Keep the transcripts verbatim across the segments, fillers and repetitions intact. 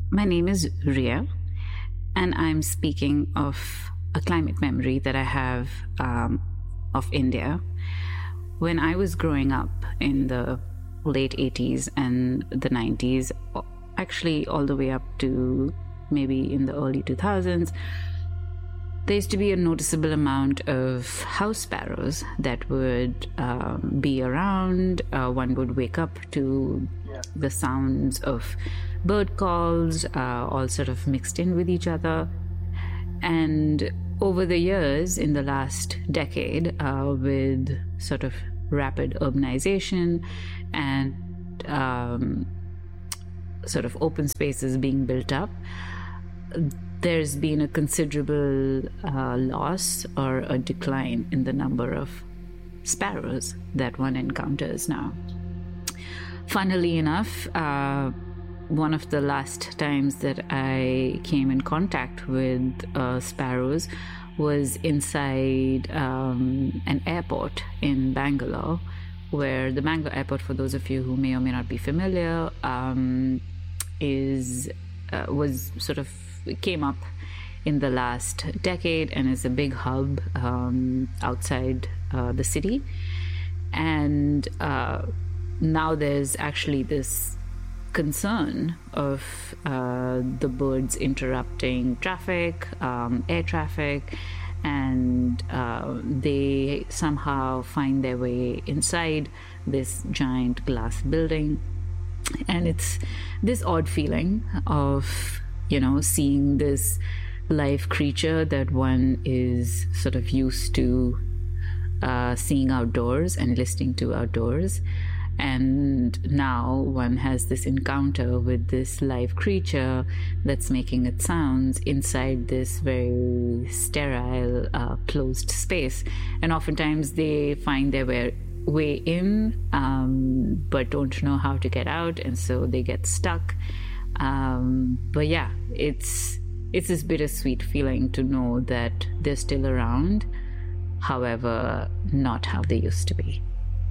My name is Ria, and I'm speaking of a climate memory that I have um, of India. When I was growing up in the late eighties and the nineties, actually all the way up to maybe in the early two thousands, there used to be a noticeable amount of house sparrows that would um, be around. Uh, one would wake up to the sounds of bird calls, uh, all sort of mixed in with each other. And over the years, in the last decade, uh, with sort of rapid urbanization and um, sort of open spaces being built up, there's been a considerable uh, loss or a decline in the number of sparrows that one encounters now. Funnily enough, uh, one of the last times that I came in contact with uh, sparrows was inside um, an airport in Bangalore, where the Bangalore airport, for those of you who may or may not be familiar, um, is uh, was sort of came up in the last decade and is a big hub um, outside uh, the city. And uh, now there's actually this concern of uh, the birds interrupting traffic, um, air traffic, and uh, they somehow find their way inside this giant glass building. And it's this odd feeling of, you know, seeing this live creature that one is sort of used to uh, seeing outdoors and listening to outdoors. And now one has this encounter with this live creature that's making its sounds inside this very sterile, uh, closed space. And oftentimes they find their way, way in, um, but don't know how to get out, and so they get stuck. Um, but yeah, it's it's this bittersweet feeling to know that they're still around, however, not how they used to be.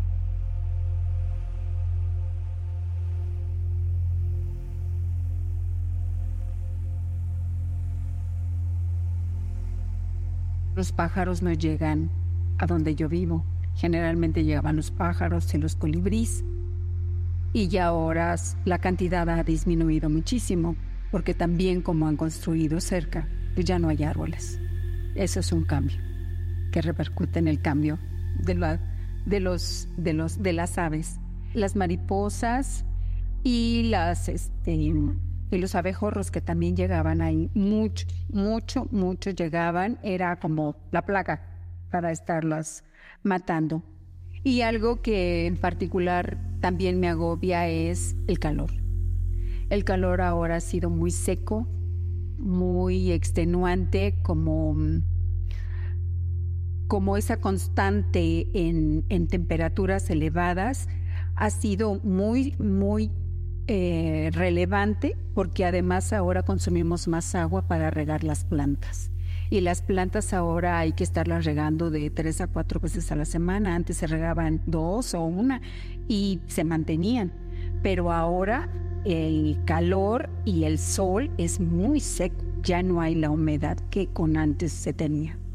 Los pájaros no llegan a donde yo vivo. Generalmente llegaban los pájaros y los colibríes. Y ya ahora la cantidad ha disminuido muchísimo, porque también como han construido cerca, pues ya no hay árboles. Eso es un cambio que repercute en el cambio de, la, de, los, de, los, de las aves. Las mariposas y las... Este, y los abejorros que también llegaban ahí, mucho, mucho, mucho llegaban, era como la plaga para estarlas matando. Y algo que en particular también me agobia es el calor. El calor ahora ha sido muy seco, muy extenuante, como, como esa constante en, en temperaturas elevadas ha sido muy, muy Eh, relevante, porque además ahora consumimos más agua para regar las plantas. Y las plantas ahora hay que estarlas regando de tres a cuatro veces a la semana. Antes se regaban dos o una y se mantenían. Pero ahora el calor y el sol es muy seco. Ya no hay la humedad que con antes se tenía.